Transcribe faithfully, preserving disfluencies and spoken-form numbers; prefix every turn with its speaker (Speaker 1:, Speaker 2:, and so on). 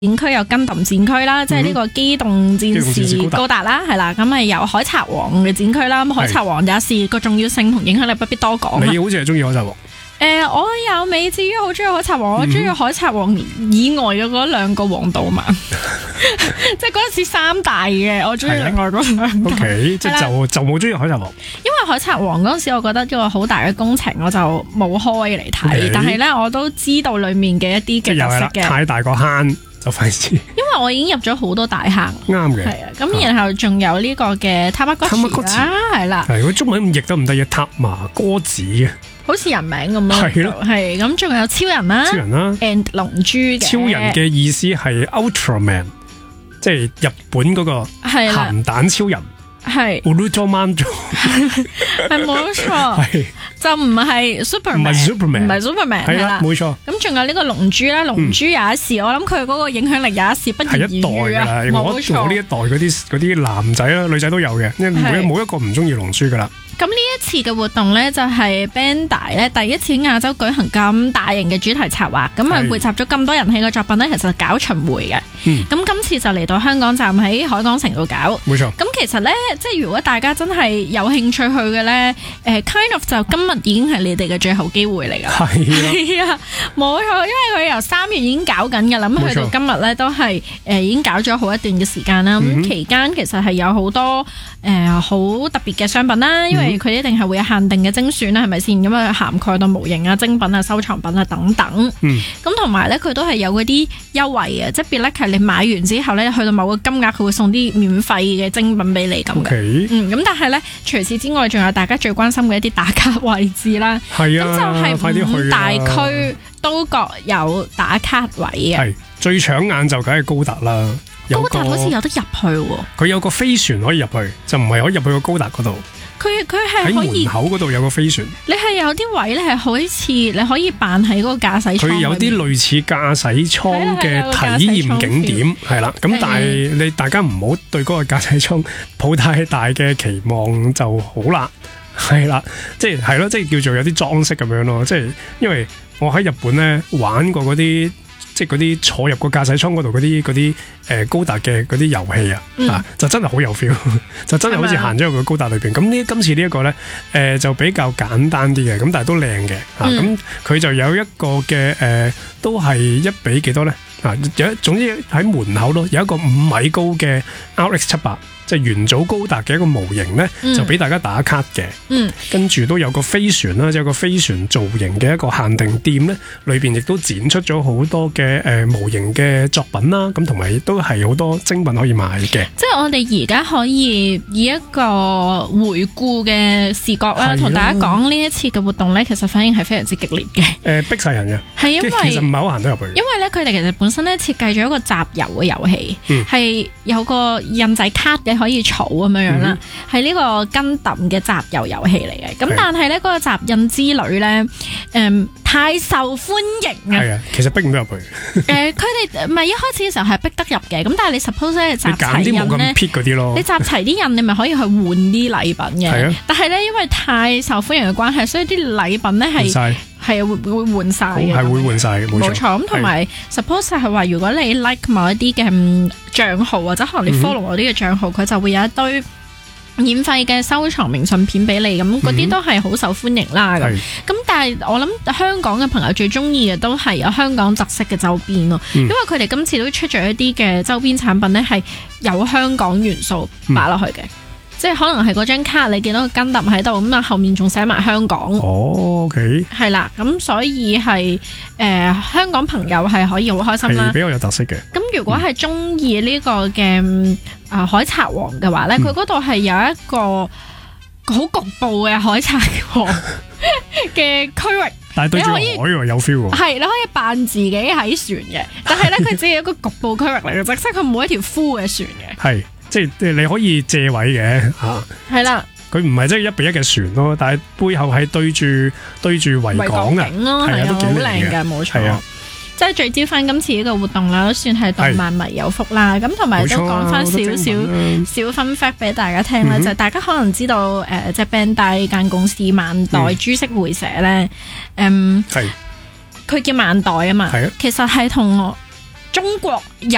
Speaker 1: 展區有跟揼展區啦，即係呢個機動戰士高達啦，係啦，咁係有海賊王嘅展區啦。咁海賊王也是個重要性同影響力不必多講。
Speaker 2: 你好似係中意海賊王？
Speaker 1: 誒、呃，我又未至於好中意海賊王，我中意海賊王以外嘅嗰兩個王道嘛，即係嗰陣時三大嘅，我中意另外嗰兩個。
Speaker 2: O K， 即係就就冇中意海賊王。
Speaker 1: 因為海賊王嗰陣時，我覺得一個好大嘅工程，我就冇開嚟睇。Okay. 但係咧，我都知道裡面嘅一啲嘅特色嘅。
Speaker 2: 太大個坑就費事。
Speaker 1: 因為我已經入咗好多大坑。啱嘅。係啊，咁然後仲有呢個嘅塔瑪哥茨啦，係啦。
Speaker 2: 係，佢中文咁譯得唔得嘅？塔瑪哥子嘅。好
Speaker 1: 似人名咁咯。係咯。係，咁仲有超人啦。
Speaker 2: 超人啦。
Speaker 1: and 龍珠嘅。超
Speaker 2: 人嘅意思係 Ultraman， 即係日本嗰個鹹蛋超人。係 Ultraman
Speaker 1: 係冇錯，就唔係 Superman， 唔係
Speaker 2: Superman，
Speaker 1: 唔係 Superman， 係啦，
Speaker 2: 冇錯。
Speaker 1: 咁仲有呢個龍珠啦，龍珠有一時，我諗佢嗰個影響力有一時不言而喻啊，冇錯。
Speaker 2: 我呢一代嗰啲嗰啲男仔啦、女仔都有嘅，因為冇冇一個唔中意龍珠噶啦。咁呢
Speaker 1: 一次嘅活動咧，就係 Bandai 咧第一次喺亞洲舉行咁大型嘅主題策劃，咁啊匯集咗咁多人氣嘅作品咧，其實搞巡迴嘅。咁、嗯、今次就嚟到香港站喺海港城度搞。冇錯。咁其實咧，即係如果大家真係有興趣去嘅咧，誒 kind of 就今日已經係你哋嘅最後機會嚟㗎。係啊，冇錯，因為佢由三月已經搞緊㗎啦，咁去到今日咧都係誒、呃、已經搞咗好一段嘅時間啦。咁、嗯、期間其實係有好多誒好、呃、特別嘅商品啦，因為佢一定係會有限定嘅精選啦，係咪先？咁啊涵蓋到模型啊、精品啊、收藏品啊等等。嗯。咁同埋咧，佢都係有嗰啲優惠嘅，即係別咧係你買完之後咧，去到某個金額，佢會送啲免費嘅精品俾你咁嘅。Okay. 嗯。咁但係咧，除此之外，仲有大家最關心嘅一啲打卡位置啦。係啊。咁就係五大區都各有打卡位嘅。係。最搶眼就梗係高達啦。高達好似有得入去喎。佢有個飛船可以入去，就唔係可以入去個高達嗰度。佢佢係可以喺門口嗰度有個飛船，你係有啲位咧係好似你可以扮喺嗰個駕駛艙，佢有啲類似駕駛艙嘅體驗景點係啦。咁但係你大家唔好對嗰個駕駛艙抱太大嘅期望就好啦，係啦，即係係咯，即係叫做有啲裝飾咁樣咯。即係因為我喺日本咧玩過嗰啲。即係嗰啲坐入個駕駛艙嗰度嗰啲嗰啲誒高達嘅嗰啲遊戲啊，嗯、啊就真係好有 feel， 就真係好似行咗入個高達裏邊。咁呢今次呢一個咧，誒、呃、就比較簡單啲嘅，咁但係都靚嘅，啊咁佢就有一個嘅誒、呃，都係一比幾多咧？啊有總之喺門口咯，有一個五米高嘅 R X 七百。即係元祖高達嘅一個模型咧、嗯，就俾大家打卡嘅。嗯，跟住都有個飛船啦，有個飛船造型嘅一個限定店咧，裏邊亦都展出咗好多嘅誒、呃、模型嘅作品啦。咁同埋亦都係好多精品可以買嘅。即係我哋而家可以以一個回顧嘅視角啦，同大家講呢一次嘅活動咧，其實反應係非常之激烈嘅。誒、呃，逼晒人嘅。係因為其實唔係好行得入去。因為咧，佢哋其實本身咧設計咗一個集郵嘅遊戲，係、嗯、有個印仔卡嘅。可以儲咁樣樣啦，係、嗯、呢個跟揼嘅集郵遊戲嚟嘅。咁但係咧，嗰個集印之旅咧，誒、嗯、太受歡迎啊！係啊，其實逼唔到入去。誒、呃，佢哋唔係一開始嘅時候係逼得入嘅。咁但係你 suppose 咧集齊印咧，你集齊啲印，你咪可以去換啲禮品嘅。係啊。但係咧，因為太受歡迎嘅關係，所以啲禮品咧係係會會換晒嘅。係會換晒嘅，冇錯。咁同埋 suppose 係話，如果你 like 某一啲嘅賬號或者可能你 follow 我啲嘅賬號，佢、嗯、就會有一堆免費嘅收藏明信片俾你，咁嗰啲都係好受歡迎啦。咁、嗯、咁但係我諗香港嘅朋友最中意嘅都係有香港特色嘅周邊咯、嗯，因為佢哋今次都出咗一啲嘅周邊產品咧，係有香港元素擺落去嘅。嗯即係可能係嗰張卡，你見到個跟揼喺度，咁啊後面仲寫埋香港。哦 ，OK。係啦，咁所以係誒、呃、香港朋友係可以好開心啦。係比較有特色嘅。咁如果係中意呢個嘅啊、呃、海賊王嘅話咧，佢嗰度係有一個好局部嘅海賊王嘅區域。但係對住海喎，有 feel 喎。係，你可以扮自己喺船嘅，但係咧佢只係一個局部區域嚟嘅啫，即係佢冇一條 full 嘅船嘅。係。即係你可以借位嘅嚇，係啦，佢唔係即係一比一嘅船咯，但係背後係對住對住維港嘅，係啊，都幾靚嘅，冇錯。即係聚焦翻今次呢個活動啦，都算係動漫迷有福啦。咁同埋都講翻少少小 fun fact 俾大家聽啦，就係大家可能知道誒，即係 Bandai 呢間公司萬代株式會社咧，誒，係佢叫萬代啊嘛，其實係同中國日